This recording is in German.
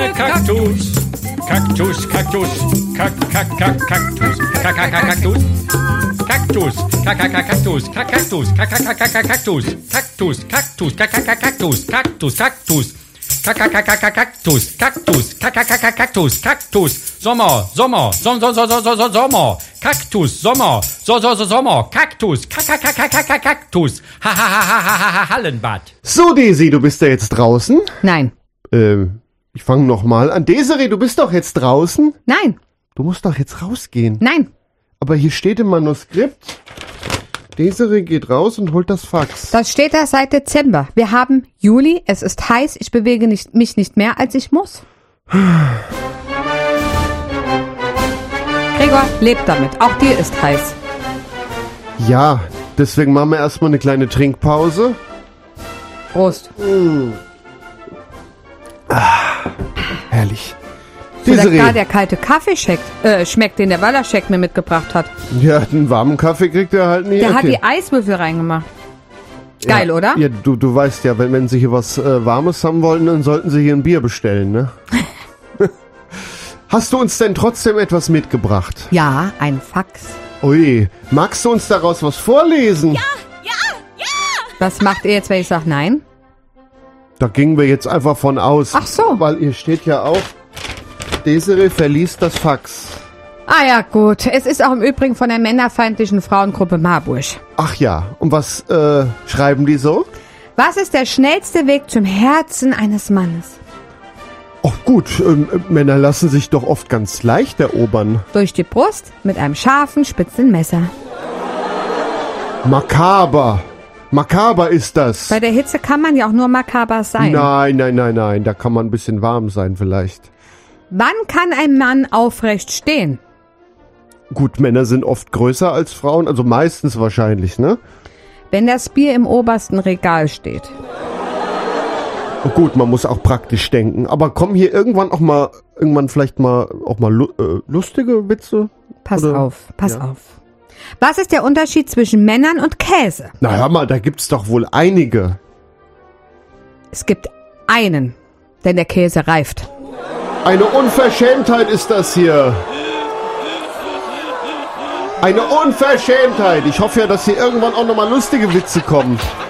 Kaktus. Kaktus, Kaktus, Kaktus, Kaktus, Kaktus, Kaktus, Kaktus, Kaktus, Kaktus, Kaktus, Kaktus, Kaktus, Kaktus, Kaktus, Kaktus, Sommer, Kaktus, Sommer, Kaktus, Kaktus, Hallenbad. So, Desi, du bist ja jetzt draußen? Nein. Ich fange nochmal an. Desiree, du bist doch jetzt draußen? Nein. Du musst doch jetzt rausgehen. Nein. Aber hier steht im Manuskript, Desiree geht raus und holt das Fax. Das steht da seit Dezember. Wir haben Juli, es ist heiß, ich bewege mich nicht mehr, als ich muss. Gregor, lebt damit. Auch dir ist heiß. Ja, deswegen machen wir erstmal eine kleine Trinkpause. Prost. Herrlich. Sogar Desiree. der kalte Kaffee schmeckt, den der Wallerscheck mir mitgebracht hat. Ja, einen warmen Kaffee kriegt er halt nie. Der hat okay. die Eiswürfel reingemacht. Geil, Ja, oder? Ja, du weißt ja, wenn Sie hier was Warmes haben wollen, dann sollten Sie hier ein Bier bestellen, ne? Hast du uns denn trotzdem etwas mitgebracht? Ja, ein Fax. Ui, magst du uns daraus was vorlesen? Ja. Was macht ihr jetzt, wenn ich sage nein? Da gingen wir jetzt einfach von aus. Ach so. Weil hier steht ja auch, Desiree verließ das Fax. Ah ja, gut. Es ist auch im Übrigen von der männerfeindlichen Frauengruppe Marburg. Ach ja, und was schreiben die so? Was ist der schnellste Weg zum Herzen eines Mannes? Ach gut, Männer lassen sich doch oft ganz leicht erobern. Durch die Brust mit einem scharfen, spitzen Messer. Makaber. Makaber ist das. Bei der Hitze kann man ja auch nur makaber sein. Nein. Da kann man ein bisschen warm sein vielleicht. Wann kann ein Mann aufrecht stehen? Gut, Männer sind oft größer als Frauen, also meistens wahrscheinlich, ne? Wenn das Bier im obersten Regal steht. Oh gut, man muss auch praktisch denken. Aber kommen hier irgendwann vielleicht mal lustige Witze? Pass Oder? auf. Ja. Was ist der Unterschied zwischen Männern und Käse? Na hör mal, da gibt's doch wohl einige. Es gibt einen, denn der Käse reift. Eine Unverschämtheit ist das hier. Eine Unverschämtheit. Ich hoffe ja, dass hier irgendwann auch nochmal lustige Witze kommen.